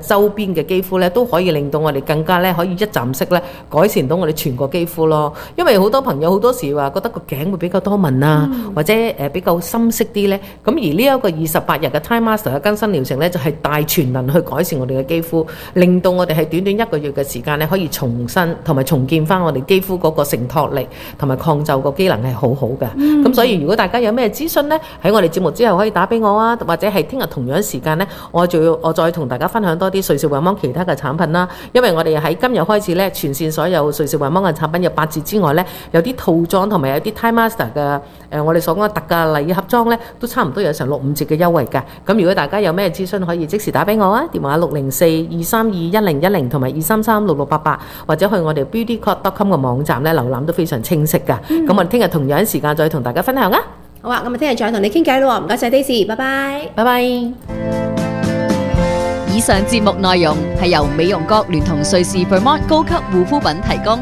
周邊嘅肌膚咧，都可以令到我哋更加咧可以一站式咧改善到我哋全個肌膚咯。因為好多朋友好多時話覺得個頸會比較多紋啊，或者比較深色啲咧，咁而呢一個28日嘅 Time Master 嘅更新療程咧，就係大全能去改善我哋嘅肌膚，令到我哋喺短短1個月嘅時間咧，可以重新同埋重建翻我哋肌膚嗰個承托力同埋抗皺個機能係好好嘅。咁所以如果大家有咩諮詢咧，喺我哋節目之後可以打俾我啊，或者係聽日同樣時間咧，我再同大家分享多啲瑞士維芒其他嘅產品啦。因為我哋喺今日開始咧，全線所有瑞士維芒嘅產品有8折之外咧，有啲套裝同埋有啲 Time Master 嘅我哋所講嘅特價禮盒裝咧，都差唔多有成6-5折嘅優惠㗎。咁如果大家有咩諮詢，可以即時打俾我啊，電話604-232-1010同埋233-6688，或者去我哋 beautycode.com 嘅網站咧瀏覽都非常清晰㗎。咁我哋聽日同樣時間再同大家分享啊。 好啊，咁啊聽日再同你傾偈咯，唔該晒 Daisy， 拜拜， 拜拜。 以上節目內容係由美容閣聯同瑞士 Vermont 高級護膚品提供。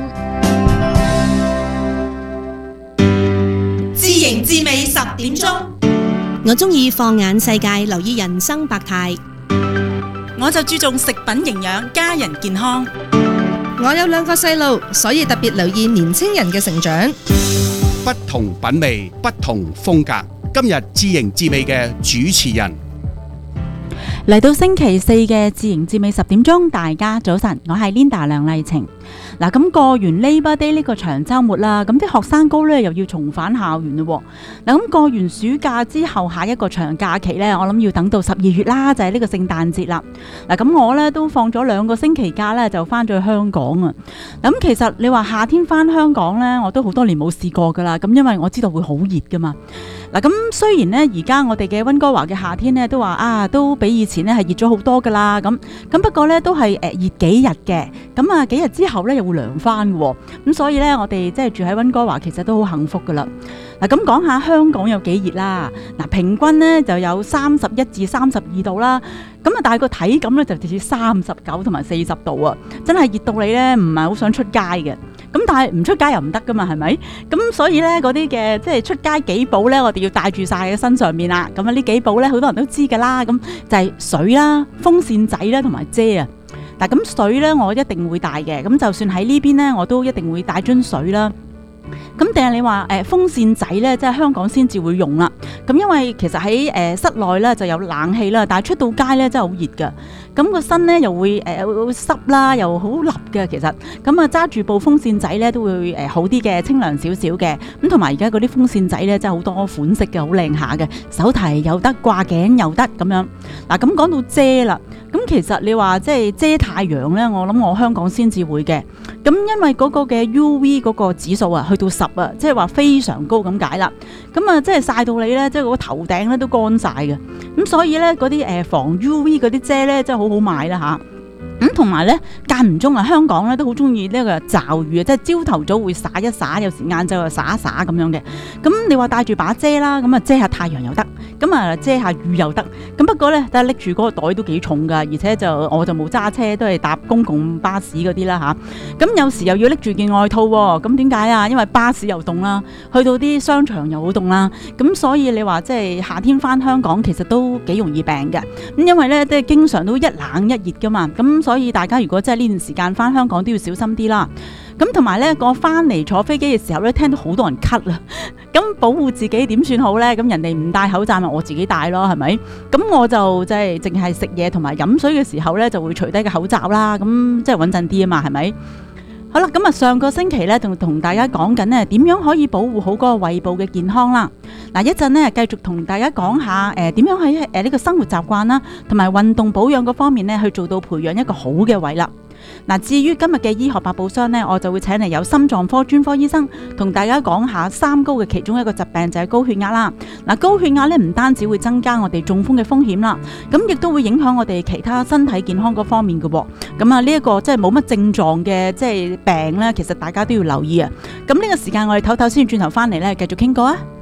知型知味10點鐘， 我中意放眼世界，留意人生百態。 我就注重食品營養，家人健康。 我有2個細路，所以特別留意年青人嘅成長。 不同品味，不同風格。今日知型知味嘅主持人嚟到星期4嘅知型知味10點鐘，大家早晨，我係 Linda 梁麗晴。嗱，咁過完 Labor Day 呢個長週末啦，咁啲學生哥咧又要重返校園咯。嗱，咁過完暑假之後，下一個長假期咧，我諗要等到12月啦，就係呢個聖誕節啦。嗱，咁我咧都放咗2個星期假咧，就翻咗去香港啊。咁其實你話夏天翻香港咧，我都好多年冇試過噶啦。咁因為我知道會好熱噶嘛。嗱，咁雖然咧而家我哋嘅溫哥華嘅夏天咧都話啊，都比以前咧係熱咗好多噶啦。咁不過咧都係熱幾日嘅。咁啊幾日之後咧又會涼翻嘅。咁所以咧我哋即係住喺溫哥華，其實都好幸福噶啦。嗱，咁講下香港有幾熱啦。嗱，平均咧就有31至32度啦。咁啊，但係個體感咧就直至39同埋40度啊，真係熱到你咧唔係好想出街嘅。咁但係唔出街又唔得噶嘛，係咪？咁所以咧嗰啲嘅即係出街幾寶咧，我哋要帶住晒喺身上面啦。咁啊呢幾寶咧，好多人都知噶啦。咁就係水啦、風扇仔啦同埋遮啊。嗱，咁水咧我一定會帶嘅。咁就算喺呢邊咧，我都一定會帶樽水啦。咁定係你話風扇仔咧，即係香港先至會用啦。咁因為其實喺室內咧就有冷氣啦，但係出到街咧真係好熱噶。咁個身咧又會會濕啦，又好立嘅其實。咁啊揸住部風扇仔咧都會好啲嘅，清涼少少嘅。咁同埋而家嗰啲風扇仔咧真係好多款式嘅，好靚下嘅，手提又得，掛頸又得咁樣。嗱，咁講到遮啦，咁其實你話即係遮太陽咧，我諗我香港先至會嘅。咁因為嗰個嘅 UV 嗰個指數啊，去到10啊，即係話非常高咁解啦。咁啊，即係曬到你咧，即係個頭頂咧都乾晒嘅。咁所以咧，嗰啲防 UV 嗰啲遮咧，真係好好買啦吓。咁同埋咧，間唔中啊，香港咧都好中意呢個驟雨啊，即係朝頭早會灑一灑，有時晏晝又灑一灑咁樣嘅。咁你話帶住把遮啦，咁啊遮下太陽又得，咁啊遮下雨又得。咁不過咧，但係拎住嗰個袋都幾重噶，而且我就冇揸車，都係搭公共巴士嗰啲啦吓。咁有時又要拎住件外套喎，咁點解啊？因為巴士又凍啦，去到啲商場又好凍啦。咁所以你話即係夏天翻香港，其實都幾容易病嘅。咁因為咧，即係經常都一冷一熱噶嘛。咁所以大家如果真係呢段時間翻香港都要小心啲啦。咁同埋咧，我翻嚟坐飛機嘅時候咧，聽到好多人咳啦。咁保護自己點算好咧？咁人哋唔戴口罩咪我自己戴咯，係咪？咁我就即係淨係食嘢同埋飲水嘅時候咧，就會除低個口罩啦。咁即係穩陣啲啊嘛，係咪？好啦，咁啊上個星期咧，仲同大家講緊呢點樣可以保護好嗰個胃部嘅健康啦。嗱，一陣呢繼續同大家講下點樣喺呢個生活習慣啦，同埋運動保養嗰方面呢，去做到培養一個好嘅胃啦。嗱，至於今日嘅醫學百寶箱呢，我就會請嚟有心臟科專科醫生同大家講下三高嘅其中一個疾病就係高血壓啦。嗱，高血壓呢唔單止會增加我哋中風嘅風險啦，咁亦都會影響我哋其他身體健康嗰方面嘅。咁啊呢一個即係冇乜症狀嘅即係病呢，其實大家都要留意啊。咁呢個時間我哋唞唞先，轉頭翻嚟呢繼續傾過啊。